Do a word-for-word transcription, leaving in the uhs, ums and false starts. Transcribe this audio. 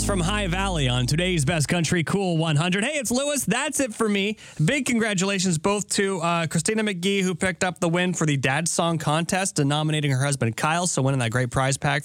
Miles from High Valley on today's Best Country Cool one hundred. Hey, it's Lewis. That's it for me. Big congratulations both to uh, Christina McGee, who picked up the win for the Dad Song Contest and nominating her husband Kyle, so winning that great prize pack